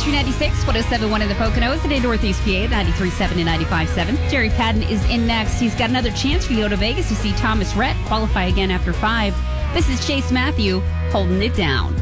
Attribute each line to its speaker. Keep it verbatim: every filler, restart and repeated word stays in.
Speaker 1: ninety-two point six, one oh seven point one in the Poconos, and in Northeast P A, ninety-three point seven and ninety-five point seven. Jerry Padden is in next. He's got another chance for you to go to Vegas to see Thomas Rhett qualify again after five. This is Chase Matthew holding it down.